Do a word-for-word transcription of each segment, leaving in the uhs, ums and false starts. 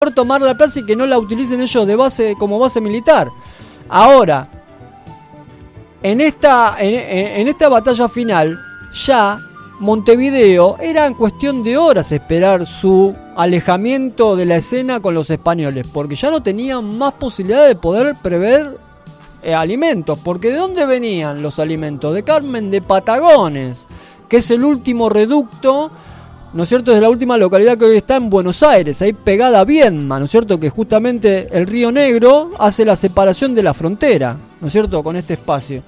tomar la plaza y que no la utilicen ellos de base como base militar. Ahora, en esta, en, en esta batalla final, ya Montevideo era en cuestión de horas esperar su alejamiento de la escena con los españoles, porque ya no tenían más posibilidad de poder prever eh, alimentos, porque ¿de dónde venían los alimentos? De Carmen de Patagones, que es el último reducto, ¿no es cierto?, es la última localidad que hoy está en Buenos Aires, ahí pegada a Viedma, ¿no es cierto?, que justamente el Río Negro hace la separación de la frontera, ¿no es cierto?, con este espacio.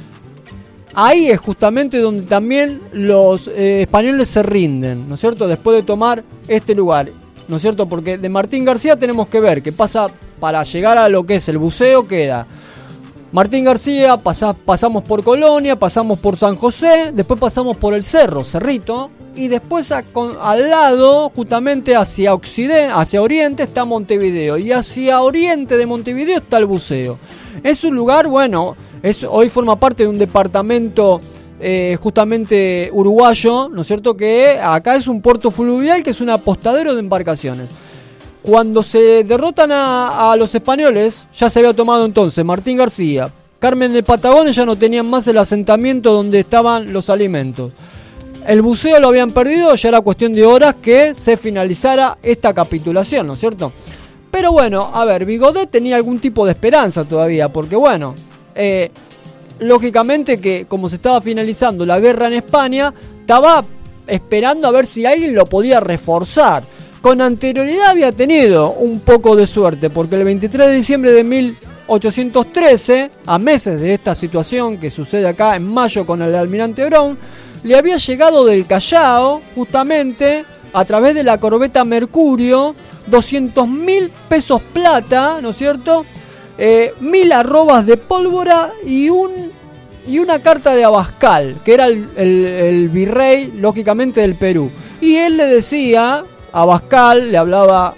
Ahí es justamente donde también los eh, españoles se rinden, ¿no es cierto?, después de tomar este lugar, ¿no es cierto?, porque de Martín García tenemos que ver que pasa, para llegar a lo que es el buceo, queda Martín García, pasa, pasamos por Colonia, pasamos por San José, después pasamos por el Cerro, Cerrito, y después a, con, al lado, justamente hacia occidente, hacia oriente está Montevideo, y hacia oriente de Montevideo está el buceo. Es un lugar, bueno, es, hoy forma parte de un departamento eh, justamente uruguayo, ¿no es cierto?, que acá es un puerto fluvial, que es un apostadero de embarcaciones. Cuando se derrotan a, a los españoles, ya se había tomado entonces Martín García, Carmen de Patagones, ya no tenían más el asentamiento donde estaban los alimentos. El buceo lo habían perdido, ya era cuestión de horas que se finalizara esta capitulación, ¿no es cierto? Pero bueno, a ver, Vigodet tenía algún tipo de esperanza todavía, porque bueno, eh, lógicamente que como se estaba finalizando la guerra en España, estaba esperando a ver si alguien lo podía reforzar. Con anterioridad había tenido un poco de suerte, porque el veintitrés de diciembre de mil ochocientos trece, a meses de esta situación que sucede acá en mayo con el almirante Brown, le había llegado del Callao, justamente, a través de la corbeta Mercurio, doscientos mil pesos plata, ¿no es cierto?, eh, mil arrobas de pólvora y un y una carta de Abascal, que era el, el, el virrey, lógicamente, del Perú. Y él le decía, Abascal le hablaba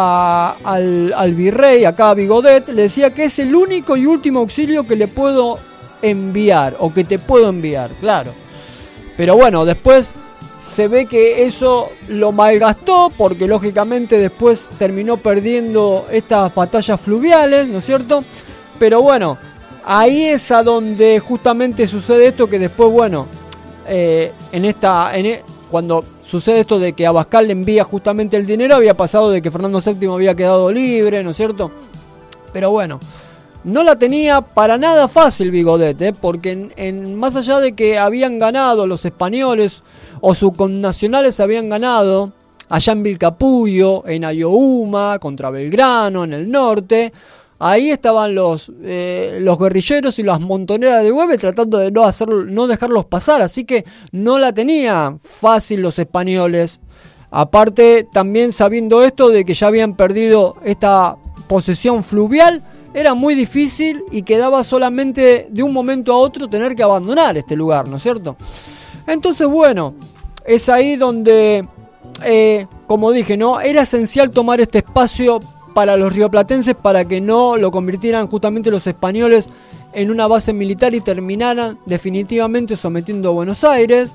a, al, al virrey, acá a Vigodet, le decía que es el único y último auxilio que le puedo enviar, o que te puedo enviar, claro. Pero bueno, después se ve que eso lo malgastó, porque lógicamente después terminó perdiendo estas batallas fluviales, ¿no es cierto? Pero bueno, ahí es a donde justamente sucede esto, que después, bueno, eh, en esta, en e, cuando sucede esto de que Abascal le envía justamente el dinero, había pasado de que Fernando séptimo había quedado libre, ¿no es cierto? Pero bueno, no la tenía para nada fácil Vigodet, ¿eh? Porque en, en, más allá de que habían ganado los españoles, o sus connacionales habían ganado allá en Vilcapugio, en Ayohuma, contra Belgrano, en el norte, ahí estaban los eh, los guerrilleros y las montoneras de Güemes tratando de no hacer, no dejarlos pasar, así que no la tenía fácil los españoles. Aparte, también sabiendo esto de que ya habían perdido esta posesión fluvial, era muy difícil y quedaba solamente de un momento a otro tener que abandonar este lugar, ¿no es cierto? Entonces, bueno, es ahí donde, eh, como dije, ¿no?, era esencial tomar este espacio para los rioplatenses, para que no lo convirtieran justamente los españoles en una base militar y terminaran definitivamente sometiendo a Buenos Aires.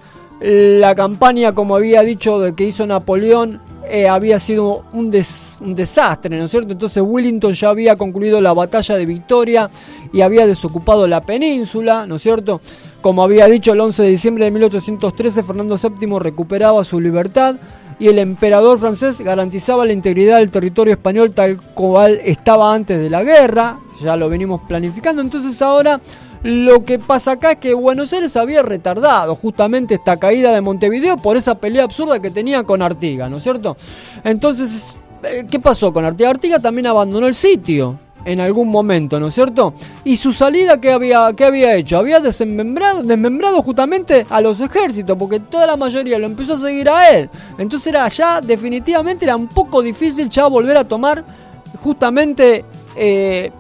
La campaña, como había dicho, de que hizo Napoleón, eh, había sido un, des, un desastre, ¿no es cierto? Entonces Wellington ya había concluido la batalla de Victoria y había desocupado la península, ¿no es cierto? Como había dicho, el once de diciembre de mil ochocientos trece, Fernando séptimo recuperaba su libertad y el emperador francés garantizaba la integridad del territorio español tal cual estaba antes de la guerra. Ya lo venimos planificando. Entonces ahora lo que pasa acá es que Buenos Aires había retardado justamente esta caída de Montevideo por esa pelea absurda que tenía con Artigas, ¿no es cierto? Entonces, ¿qué pasó con Artigas? Artigas también abandonó el sitio en algún momento, ¿no es cierto? Y su salida, ¿qué había, qué había hecho? Había desmembrado, desmembrado justamente a los ejércitos, porque toda la mayoría lo empezó a seguir a él. Entonces era ya, definitivamente era un poco difícil ya volver a tomar justamente eh,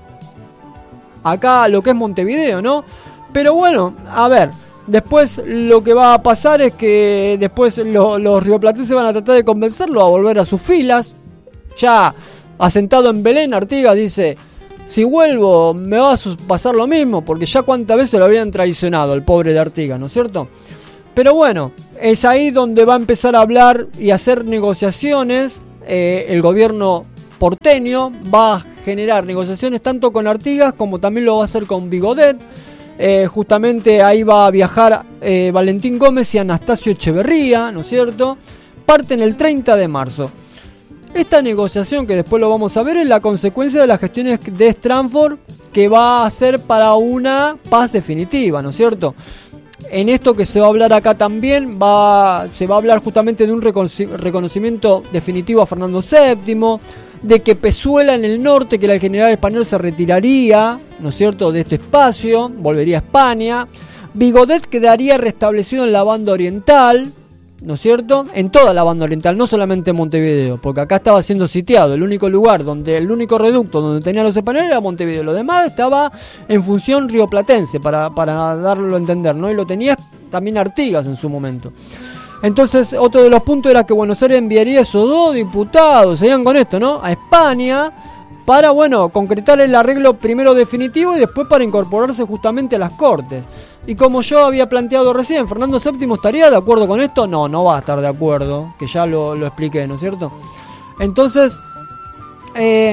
acá lo que es Montevideo, ¿no? Pero bueno, a ver, después lo que va a pasar es que después lo, los rioplatenses van a tratar de convencerlo a volver a sus filas. Ya asentado en Belén, Artigas dice: si vuelvo me va a pasar lo mismo, porque ya cuántas veces lo habían traicionado el pobre de Artigas, ¿no es cierto? Pero bueno, es ahí donde va a empezar a hablar y hacer negociaciones eh, el gobierno porteño va a generar negociaciones tanto con Artigas como también lo va a hacer con Vigodet. Eh, justamente ahí va a viajar eh, Valentín Gómez y Anastasio Echeverría, ¿no es cierto? Parten el treinta de marzo. Esta negociación, que después lo vamos a ver, es la consecuencia de las gestiones de Stratford, que va a ser para una paz definitiva, ¿no es cierto? En esto que se va a hablar acá también, va, se va a hablar justamente de un reconoci- reconocimiento definitivo a Fernando séptimo, de que Pezuela en el norte, que era el general español, se retiraría, ¿no es cierto?, de este espacio, volvería a España. Vigodet quedaría restablecido en la banda oriental, ¿no es cierto?, en toda la banda oriental, no solamente en Montevideo, porque acá estaba siendo sitiado. El único lugar, donde el único reducto donde tenían los españoles era Montevideo. Lo demás estaba en función rioplatense, para, para darlo a entender, ¿no? Y lo tenía también Artigas en su momento. Entonces, otro de los puntos era que Buenos Aires enviaría esos dos diputados, seguían con esto, ¿no?, a España, para, bueno, concretar el arreglo primero definitivo y después para incorporarse justamente a las Cortes. Y como yo había planteado recién, ¿Fernando séptimo estaría de acuerdo con esto? No, no va a estar de acuerdo, que ya lo, lo expliqué, ¿no es cierto? Entonces, eh,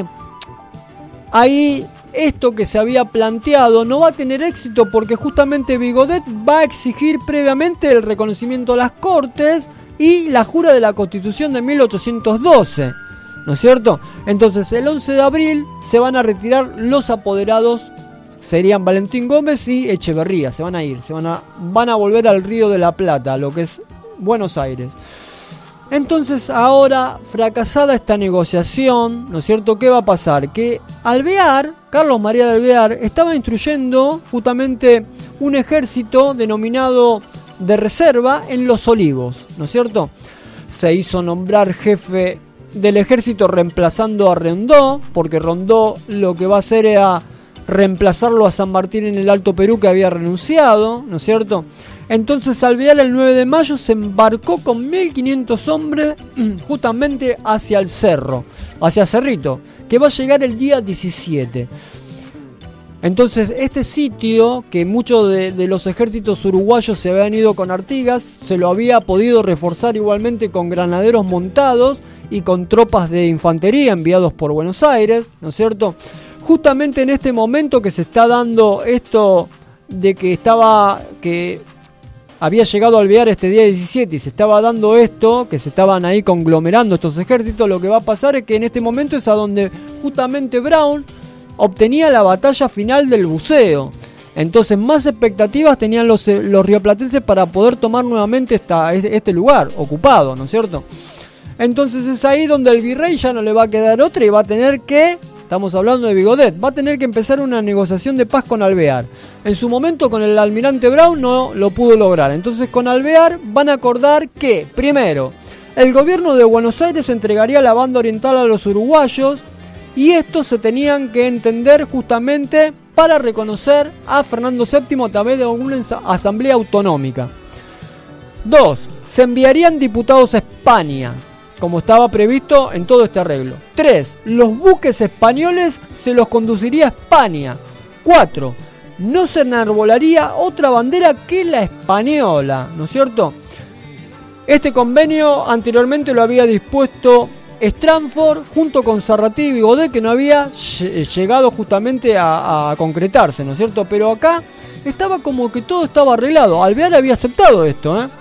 ahí esto que se había planteado no va a tener éxito, porque justamente Vigodet va a exigir previamente el reconocimiento a las Cortes y la jura de la Constitución de mil ochocientos doce, ¿no es cierto? Entonces, el once de abril se van a retirar los apoderados. Serían Valentín Gómez y Echeverría, se van a ir, se van a, van a volver al Río de la Plata, lo que es Buenos Aires. Entonces, ahora, fracasada esta negociación, ¿no es cierto?, ¿qué va a pasar? Que Alvear, Carlos María de Alvear, estaba instruyendo justamente un ejército denominado de reserva en Los Olivos, ¿no es cierto? Se hizo nombrar jefe del ejército reemplazando a Rondó, porque Rondó lo que va a hacer era reemplazarlo a San Martín en el Alto Perú, que había renunciado, ¿no es cierto? Entonces Alvear el nueve de mayo se embarcó con mil quinientos hombres justamente hacia el cerro, hacia Cerrito, que va a llegar el día diecisiete. Entonces este sitio, que muchos de, de los ejércitos uruguayos se habían ido con Artigas, se lo había podido reforzar igualmente con granaderos montados y con tropas de infantería enviados por Buenos Aires, ¿no es cierto? Justamente en este momento que se está dando esto de que estaba, que había llegado a Alvear este día diecisiete y se estaba dando esto, que se estaban ahí conglomerando estos ejércitos, lo que va a pasar es que en este momento es a donde justamente Brown obtenía la batalla final del buceo. Entonces más expectativas tenían los, los rioplatenses para poder tomar nuevamente esta, este lugar ocupado, ¿no es cierto? Entonces es ahí donde el virrey ya no le va a quedar otra y va a tener que... Estamos hablando de Vigodet, va a tener que empezar una negociación de paz con Alvear. En su momento con el almirante Brown no lo pudo lograr. Entonces con Alvear van a acordar que, primero, el gobierno de Buenos Aires entregaría la banda oriental a los uruguayos, y estos se tenían que entender justamente para reconocer a Fernando séptimo a través de una asamblea autonómica. Dos, se enviarían diputados a España, como estaba previsto en todo este arreglo. Tres, los buques españoles se los conduciría a España. Cuatro, no se enarbolaría otra bandera que la española, ¿no es cierto? Este convenio anteriormente lo había dispuesto Stratford junto con Zarratí y Vigodet, que no había llegado justamente a, a concretarse, ¿no es cierto? Pero acá estaba como que todo estaba arreglado. Alvear había aceptado esto, ¿eh?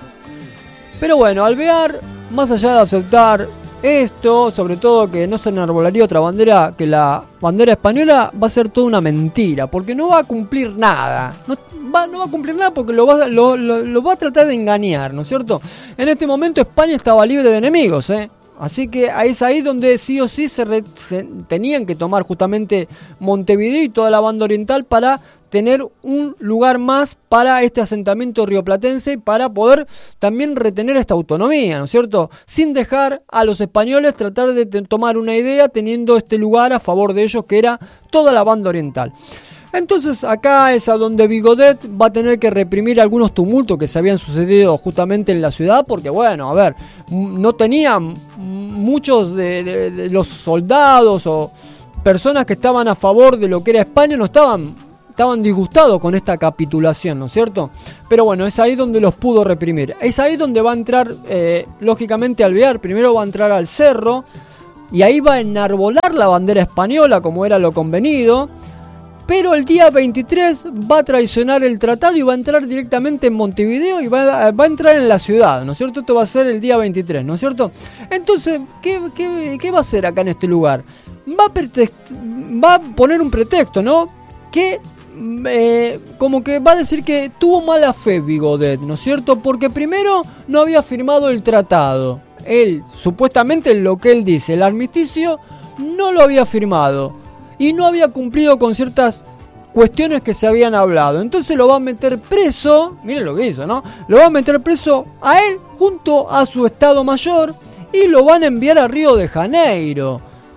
Pero bueno, Alvear, más allá de aceptar esto, sobre todo que no se enarbolaría otra bandera que la bandera española, va a ser toda una mentira, porque no va a cumplir nada. No va, no va a cumplir nada porque lo va, lo, lo, lo va a tratar de engañar, ¿no es cierto? En este momento España estaba libre de enemigos, ¿eh? Así que es ahí donde sí o sí se, re, se tenían que tomar justamente Montevideo y toda la banda oriental para tener un lugar más para este asentamiento rioplatense, para poder también retener esta autonomía, ¿no es cierto? Sin dejar a los españoles tratar de te- tomar una idea teniendo este lugar a favor de ellos, que era toda la banda oriental. Entonces acá es a donde Vigodet va a tener que reprimir algunos tumultos que se habían sucedido justamente en la ciudad, porque bueno, a ver, no tenían muchos de, de, de los soldados o personas que estaban a favor de lo que era España, no estaban, estaban disgustados con esta capitulación, ¿no es cierto? Pero bueno, es ahí donde los pudo reprimir. Es ahí donde va a entrar, eh, lógicamente, Alvear. Primero va a entrar al cerro, y ahí va a enarbolar la bandera española como era lo convenido, pero el día veintitrés va a traicionar el tratado y va a entrar directamente en Montevideo y va a, va a entrar en la ciudad, ¿no es cierto? Esto va a ser el día veintitrés, ¿no es cierto? Entonces, ¿qué, qué, qué va a hacer acá en este lugar? Va a, pretext- va a poner un pretexto, ¿no? Que eh, como que va a decir que tuvo mala fe Vigodet, ¿no es cierto? Porque primero no había firmado el tratado. Él, supuestamente lo que él dice, el armisticio no lo había firmado y no había cumplido con ciertas cuestiones que se habían hablado. Entonces lo va a meter preso, miren lo que hizo, ¿no? Lo va a meter preso a él junto a su Estado Mayor y lo van a enviar a Río de Janeiro.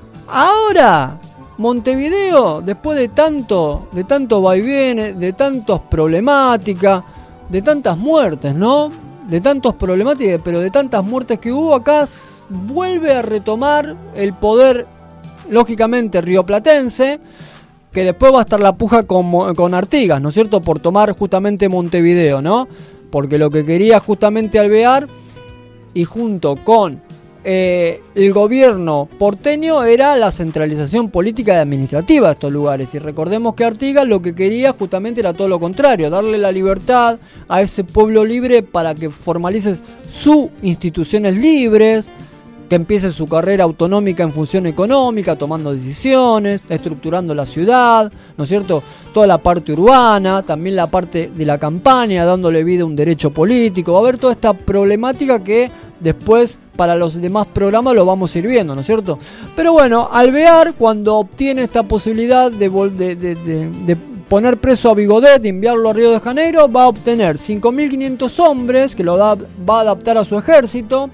Ahora, Montevideo, después de tanto, de tanto vaivén, de tantas problemáticas, de tantas muertes, ¿no? De tantos problemáticas, pero de tantas muertes que hubo acá, vuelve a retomar el poder, lógicamente rioplatense, que después va a estar la puja con, con Artigas, ¿no es cierto? Por tomar justamente Montevideo, ¿no? Porque lo que quería justamente Alvear, y junto con eh, el gobierno porteño, era la centralización política y administrativa de estos lugares. Y recordemos que Artigas lo que quería justamente era todo lo contrario, darle la libertad a ese pueblo libre para que formalice sus instituciones libres, que empiece su carrera autonómica en función económica, tomando decisiones, estructurando la ciudad, ¿no es cierto? Toda la parte urbana, también la parte de la campaña, dándole vida a un derecho político. Va a haber toda esta problemática que después para los demás programas lo vamos a ir viendo, ¿no es cierto? Pero bueno, Alvear, cuando obtiene esta posibilidad de, de, de, de, de poner preso a Vigodet, de enviarlo a Río de Janeiro, va a obtener cinco mil quinientos hombres, que lo da, va a adaptar a su ejército,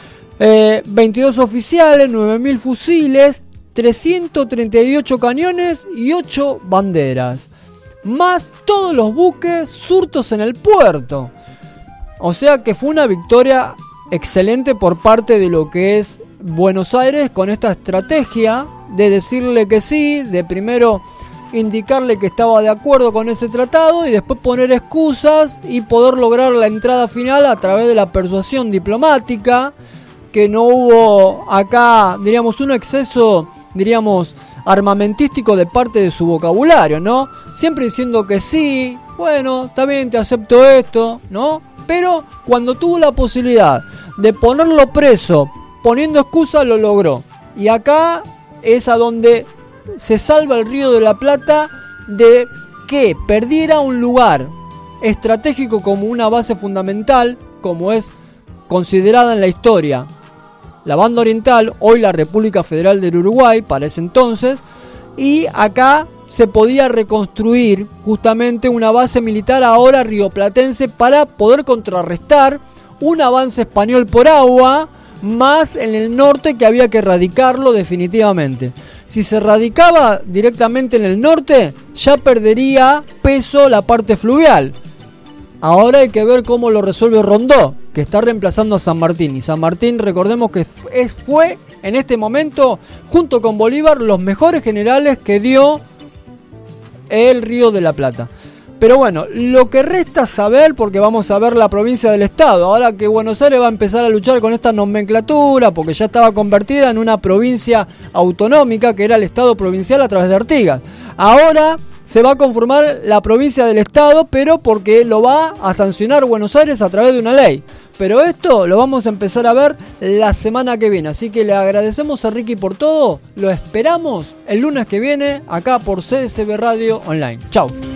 Eh, veintidós oficiales, nueve mil fusiles, trescientos treinta y ocho cañones y ocho banderas, más todos los buques surtos en el puerto. O sea que fue una victoria excelente por parte de lo que es Buenos Aires, con esta estrategia de decirle que sí, de primero indicarle que estaba de acuerdo con ese tratado y después poner excusas y poder lograr la entrada final a través de la persuasión diplomática, que no hubo acá, diríamos, un exceso, diríamos, armamentístico de parte de su vocabulario, ¿no? Siempre diciendo que sí, bueno, está bien, te acepto esto, ¿no? Pero cuando tuvo la posibilidad de ponerlo preso, poniendo excusa, lo logró. Y acá es a donde se salva el Río de la Plata de que perdiera un lugar estratégico como una base fundamental, como es considerada en la historia la Banda Oriental, hoy la República Federal del Uruguay, para ese entonces, y acá se podía reconstruir justamente una base militar ahora rioplatense para poder contrarrestar un avance español por agua, más en el norte, que había que erradicarlo definitivamente. Si se radicaba directamente en el norte, ya perdería peso la parte fluvial. Ahora hay que ver cómo lo resuelve Rondó, que está reemplazando a San Martín. Y San Martín, recordemos que fue en este momento, junto con Bolívar, los mejores generales que dio el Río de la Plata. Pero bueno, lo que resta saber, porque vamos a ver la provincia del Estado. Ahora que Buenos Aires va a empezar a luchar con esta nomenclatura, porque ya estaba convertida en una provincia autonómica, que era el Estado provincial a través de Artigas. Ahora se va a conformar la provincia del Estado, pero porque lo va a sancionar Buenos Aires a través de una ley. Pero esto lo vamos a empezar a ver la semana que viene. Así que le agradecemos a Ricky por todo. Lo esperamos el lunes que viene acá por C S B Radio Online. Chau.